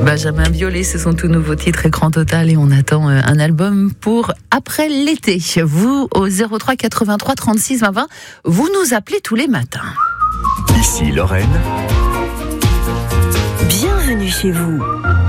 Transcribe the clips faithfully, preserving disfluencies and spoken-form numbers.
Benjamin Biolay, c'est son tout nouveau titre Écran Total et on attend un album pour après l'été. Vous, au zéro trois quatre-vingt-trois trente-six vingt vingt, vous nous appelez tous les matins. Ici Lorraine. Bienvenue chez vous.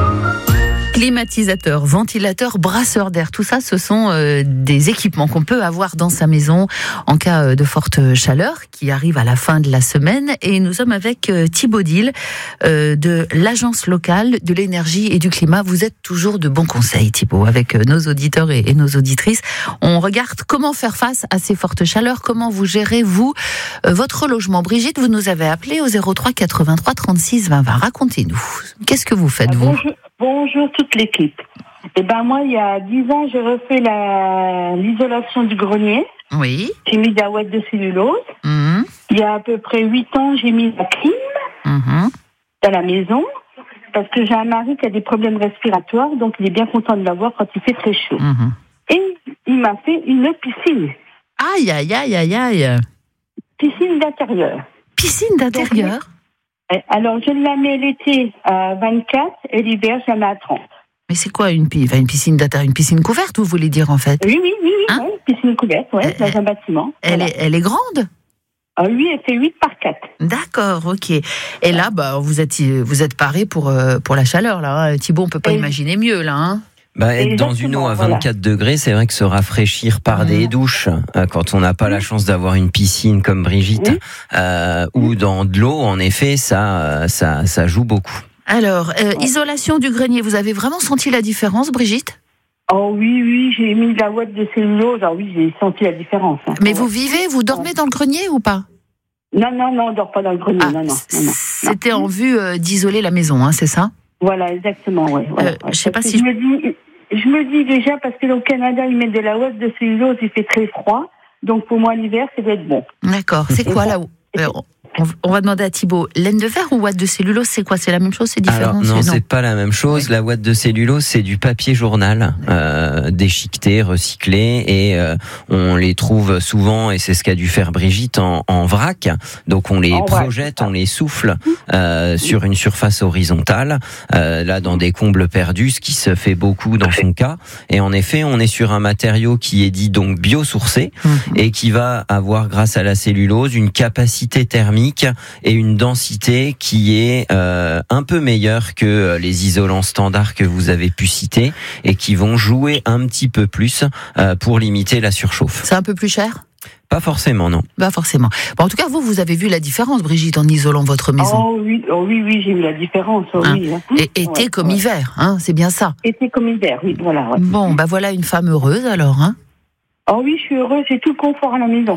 Climatiseur, ventilateur, brasseur d'air, tout ça, ce sont euh, des équipements qu'on peut avoir dans sa maison en cas de forte chaleur qui arrive à la fin de la semaine. Et nous sommes avec euh, Thibaut Dil euh, de l'Agence locale de l'énergie et du climat. Vous êtes toujours de bons conseils, Thibaut, avec euh, nos auditeurs et, et nos auditrices. On regarde comment faire face à ces fortes chaleurs, comment vous gérez, vous, euh, votre logement. Brigitte, vous nous avez appelé au zéro trois quatre-vingt-trois trente-six vingt vingt. Racontez-nous, qu'est-ce que vous faites, vous ? Bonjour. Bonjour toute l'équipe. Eh ben moi, il y a dix ans, j'ai refait la, l'isolation du grenier. Oui. J'ai mis de la ouate de cellulose. Mmh. Il y a à peu près huit ans, j'ai mis la clim Mmh. dans la maison parce que j'ai un mari qui a des problèmes respiratoires, donc il est bien content de l'avoir quand il fait très chaud. Mmh. Et il m'a fait une piscine. Aïe, aïe, aïe, aïe, aïe. Piscine d'intérieur. Piscine d'intérieur. Alors, je la mets l'été à vingt-quatre et l'hiver, je la mets à trente. Mais c'est quoi une, pi- enfin, une piscine d'intérieur, une piscine couverte, vous voulez dire en fait? Oui, oui, oui, oui, Hein ouais, piscine couverte, ouais, Euh, dans un bâtiment. Elle, Voilà. est, elle est grande? Ah, lui, elle fait huit par quatre. D'accord, ok. Et là, bah, vous êtes, vous êtes paré pour, euh, pour la chaleur, là. Thibaut, on peut pas Et- imaginer mieux, là. Hein. Bah, être dans une eau à vingt-quatre degrés, c'est vrai que se rafraîchir par des douches, euh, quand on n'a pas la chance d'avoir une piscine comme Brigitte, Oui. euh, ou dans de l'eau, en effet, ça, ça, ça joue beaucoup. Alors, euh, isolation du grenier, vous avez vraiment senti la différence, Brigitte? Oh oui, oui, j'ai mis de la ouate de cellulose. Ah oui, j'ai senti la différence. Hein. Mais Ouais. vous vivez, vous dormez dans le grenier ou pas? Non, non, non, on dort pas dans le grenier. Ah, non, non, non, non. c'était en vue euh, d'isoler la maison, hein, c'est ça? Voilà, exactement, ouais. Voilà, Euh, ouais. je sais pas Parce si que je me dis, je me dis déjà parce que au Canada ils mettent de la ouate de cellulose, il fait très froid. Donc pour moi l'hiver, ça doit être bon. D'accord. C'est quoi là? euh, on, on va demander à Thibaut. Laine de verre ou ouate de cellulose, c'est quoi? C'est la même chose? C'est différent? Alors, non, c'est- c'est pas la même chose. La ouate de cellulose, c'est du papier journal, euh, déchiqueté, recyclé, et euh, on les trouve souvent, et c'est ce qu'a dû faire Brigitte, en, en vrac. Donc on les En vrac, projette, c'est ça. on les souffle euh, sur une surface horizontale, euh, là dans des combles perdus, ce qui se fait beaucoup dans son cas. Et en effet, on est sur un matériau qui est dit donc biosourcé, Mhm. et qui va avoir, grâce à la cellulose, une capacité thermique et une densité qui est euh, un peu meilleure que les isolants standards que vous avez pu citer, et qui vont jouer un petit peu plus euh, pour limiter la surchauffe. C'est un peu plus cher? Pas forcément, non. Bah forcément. Bon, en tout cas, vous, vous avez vu la différence, Brigitte, en isolant votre maison. Oh oui, oh oui, oui, j'ai vu la différence. Oh, Hein. oui, hein. Et été Ouais, comme ouais. hiver, hein, c'est bien ça. Été comme hiver, oui, voilà. Ouais. Bon, bah voilà une femme heureuse alors, hein. Oh oui, je suis heureuse, j'ai tout le confort à la maison.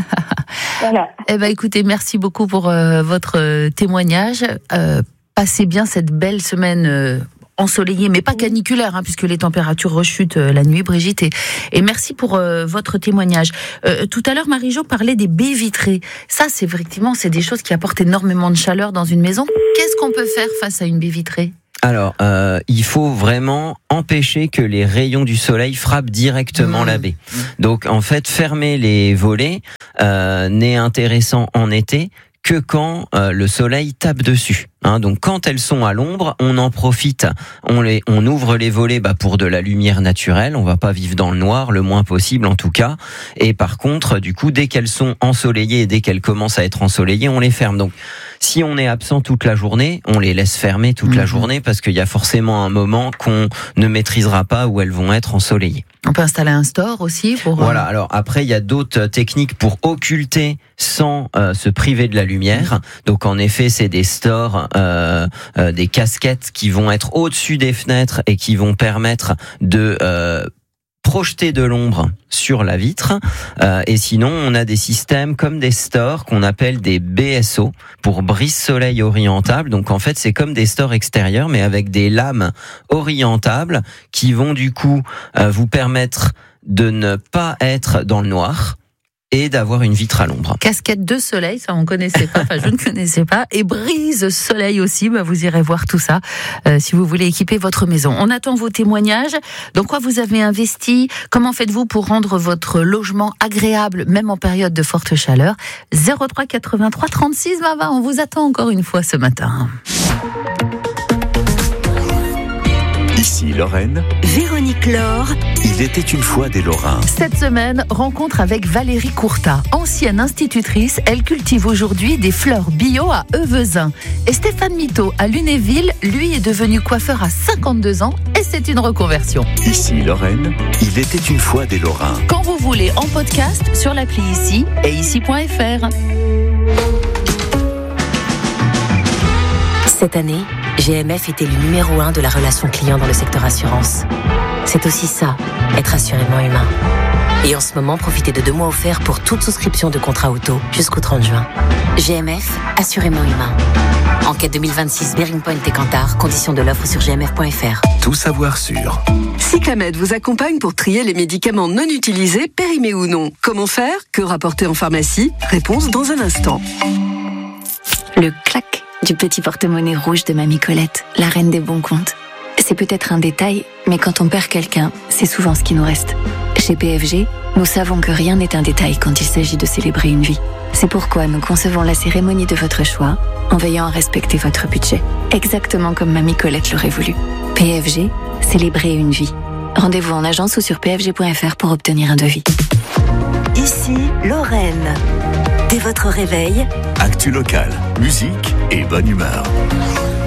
Voilà. Eh ben écoutez, merci beaucoup pour euh, votre euh, témoignage. Euh, passez bien cette belle semaine euh, ensoleillée, mais pas caniculaire, hein, puisque les températures rechutent euh, la nuit, Brigitte. Et, et merci pour euh, votre témoignage. Euh, tout à l'heure, Marie-Jo parlait des baies vitrées. Ça, c'est effectivement, c'est des choses qui apportent énormément de chaleur dans une maison. Qu'est-ce qu'on peut faire face à une baie vitrée? Alors, euh, il faut vraiment empêcher que les rayons du soleil frappent directement Mmh. la baie. Donc, en fait, fermer les volets euh, n'est intéressant en été que quand euh, le soleil tape dessus. Hein, donc quand elles sont à l'ombre, on en profite, on les, on ouvre les volets bah, pour de la lumière naturelle. On va pas vivre dans le noir, le moins possible en tout cas. Et par contre, du coup, dès qu'elles sont ensoleillées et dès qu'elles commencent à être ensoleillées, on les ferme. Donc si on est absent toute la journée, on les laisse fermer toute Mmh. la journée parce qu'il y a forcément un moment qu'on ne maîtrisera pas où elles vont être ensoleillées. On peut installer un store aussi pour... euh, Voilà, alors après il y a d'autres techniques pour occulter sans euh, se priver de la lumière. Donc en effet c'est des stores, euh, euh, des casquettes qui vont être au-dessus des fenêtres et qui vont permettre de... Euh, projeter de l'ombre sur la vitre, euh, et sinon on a des systèmes comme des stores qu'on appelle des B S O pour brise-soleil orientable. Donc en fait c'est comme des stores extérieurs mais avec des lames orientables qui vont du coup euh, vous permettre de ne pas être dans le noir et d'avoir une vitre à l'ombre. Casquette de soleil, ça on connaissait pas, enfin je ne connaissais pas, et brise soleil aussi, bah, vous irez voir tout ça euh, si vous voulez équiper votre maison. On attend vos témoignages, dans quoi vous avez investi, comment faites-vous pour rendre votre logement agréable, même en période de forte chaleur. zéro trois quatre-vingt-trois trente-six vingt vingt, on vous attend encore une fois ce matin. Ici Lorraine. Véronique Laure. Il était une fois des Lorrains. Cette semaine, rencontre avec Valérie Courtat. Ancienne institutrice, elle cultive aujourd'hui des fleurs bio à Euvezin. Et Stéphane Mito à Lunéville, lui est devenu coiffeur à cinquante-deux ans et c'est une reconversion. Ici Lorraine. Il était une fois des Lorrains. Quand vous voulez, en podcast sur l'appli Ici et ici point f r. Cette année, G M F était le numéro un de la relation client dans le secteur assurance. C'est aussi ça, être assurément humain. Et en ce moment, profitez de deux mois offerts pour toute souscription de contrat auto jusqu'au trente juin. G M F, assurément humain. Enquête deux mille vingt-six, Bearing Point et Kantar, conditions de l'offre sur g m f point f r. Tout savoir sur. Cyclamed vous accompagne pour trier les médicaments non utilisés, périmés ou non. Comment faire? Que rapporter en pharmacie? Réponse dans un instant. Le clac du petit porte-monnaie rouge de Mamie Colette, la reine des bons comptes. C'est peut-être un détail, mais quand on perd quelqu'un, c'est souvent ce qui nous reste. Chez P F G, nous savons que rien n'est un détail quand il s'agit de célébrer une vie. C'est pourquoi nous concevons la cérémonie de votre choix en veillant à respecter votre budget. Exactement comme Mamie Colette l'aurait voulu. P F G, célébrer une vie. Rendez-vous en agence ou sur p f g point f r pour obtenir un devis. Ici, Lorraine. Dès votre réveil, Actu locale, musique et bonne humeur.